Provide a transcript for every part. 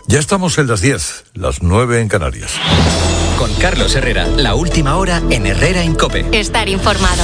Ya estamos en las 10, las 9 en Canarias. Con Carlos Herrera, la última hora en Herrera en COPE. Estar informado.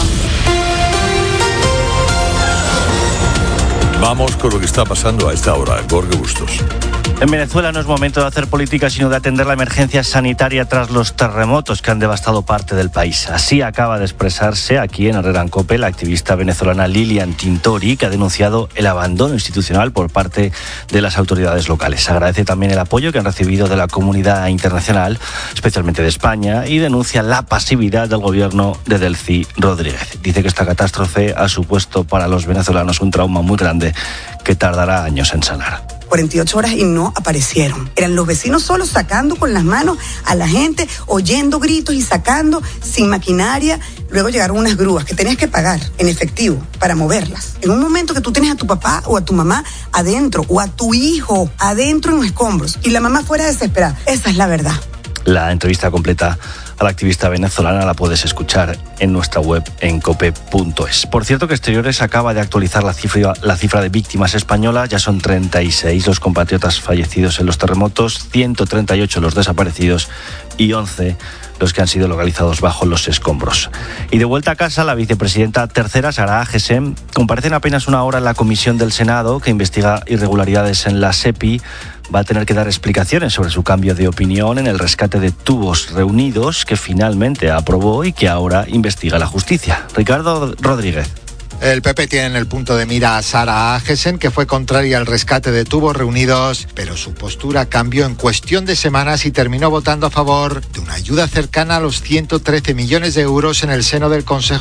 Vamos con lo que está pasando a esta hora. Jorge Bustos. En Venezuela no es momento de hacer política, sino de atender la emergencia sanitaria tras los terremotos que han devastado parte del país. Así acaba de expresarse aquí en Herrera en COPE la activista venezolana Lilian Tintori, que ha denunciado el abandono institucional por parte de las autoridades locales. Agradece también el apoyo que han recibido de la comunidad internacional, especialmente de España, y denuncia la pasividad del gobierno de Delcy Rodríguez. Dice que esta catástrofe ha supuesto para los venezolanos un trauma muy grande que tardará años en sanar. 48 horas y no aparecieron. Eran los vecinos solos sacando con las manos a la gente, oyendo gritos y sacando sin maquinaria. Luego llegaron unas grúas que tenías que pagar en efectivo para moverlas. En un momento que tú tienes a tu papá o a tu mamá adentro o a tu hijo adentro en los escombros y la mamá fuera desesperada. Esa es la verdad. La entrevista completa a la activista venezolana la puedes escuchar en nuestra web en cope.es. Por cierto que Exteriores acaba de actualizar la cifra de víctimas españolas. Ya son 36 los compatriotas fallecidos en los terremotos, 138 los desaparecidos y 11 los que han sido localizados bajo los escombros. Y de vuelta a casa, la vicepresidenta tercera, Sara Agesen, comparece en apenas una hora en la comisión del Senado que investiga irregularidades en la SEPI. Va a tener que dar explicaciones sobre su cambio de opinión en el rescate de tubos reunidos que finalmente aprobó y que ahora investiga la justicia. Ricardo Rodríguez. El PP tiene en el punto de mira a Sara Agesen, que fue contraria al rescate de tubos reunidos, pero su postura cambió en cuestión de semanas y terminó votando a favor de una ayuda cercana a los 113 millones de euros en el seno del Consejo